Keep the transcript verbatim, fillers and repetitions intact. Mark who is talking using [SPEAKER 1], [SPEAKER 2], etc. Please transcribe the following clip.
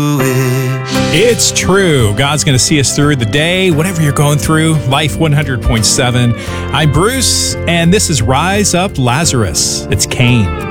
[SPEAKER 1] It's true. God's going to see us through the day, whatever you're going through. Life one hundred point seven. I'm Bruce, and this is Rise Up Lazarus. It's Cain.